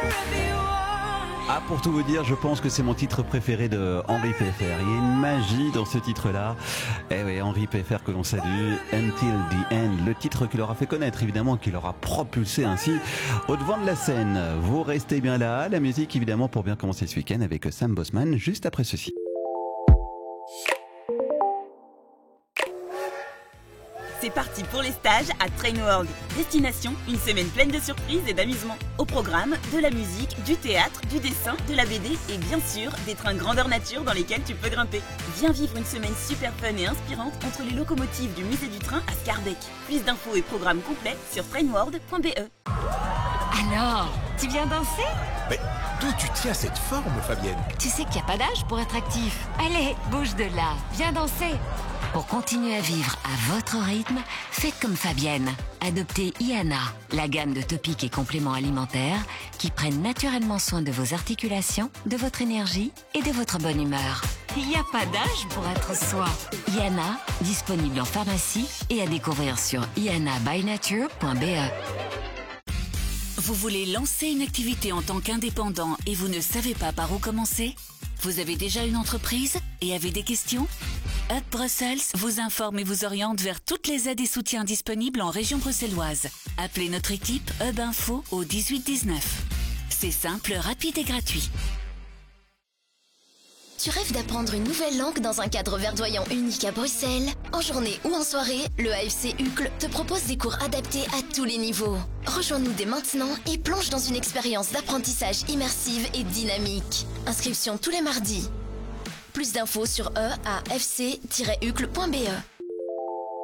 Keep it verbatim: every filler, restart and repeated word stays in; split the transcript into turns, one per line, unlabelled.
Ah, pour tout vous dire, je pense que c'est mon titre préféré de Henri Peffer. Il y a une magie dans ce titre-là. Eh oui, Henri Peffer que l'on salue. Until the End, le titre qui leur a fait connaître, évidemment, qui leur a propulsé ainsi au devant de la scène. Vous restez bien là. La musique, évidemment, pour bien commencer ce week-end avec Sam Bosman, juste après ceci.
C'est parti pour les stages à Train World. Destination, une semaine pleine de surprises et d'amusement. Au programme, de la musique, du théâtre, du dessin, de la B D et bien sûr, des trains grandeur nature dans lesquels tu peux grimper. Viens vivre une semaine super fun et inspirante entre les locomotives du musée du train à Scarbeck. Plus d'infos et programmes complets sur trainworld point b e.
Alors, tu viens danser?
Mais d'où tu tiens cette forme, Fabienne?
Tu sais qu'il n'y a pas d'âge pour être actif. Allez, bouge de là, viens danser. Pour continuer à vivre à votre rythme, faites comme Fabienne. Adoptez Iana, la gamme de topiques et compléments alimentaires qui prennent naturellement soin de vos articulations, de votre énergie et de votre bonne humeur. Il n'y a pas d'âge pour être soi. Iana, disponible en pharmacie et à découvrir sur iana by nature point b e.
Vous voulez lancer une activité en tant qu'indépendant et vous ne savez pas par où commencer? Vous avez déjà une entreprise et avez des questions? Up Brussels vous informe et vous oriente vers toutes les aides et soutiens disponibles en région bruxelloise. Appelez notre équipe Hub Info au dix-huit dix-neuf. C'est simple, rapide et gratuit.
Tu rêves d'apprendre une nouvelle langue dans un cadre verdoyant unique à Bruxelles? En journée ou en soirée, le A F C Uccle te propose des cours adaptés à tous les niveaux. Rejoins-nous dès maintenant et plonge dans une expérience d'apprentissage immersive et dynamique. Inscription tous les mardis. Plus d'infos sur e a f c tiret uccle point b e.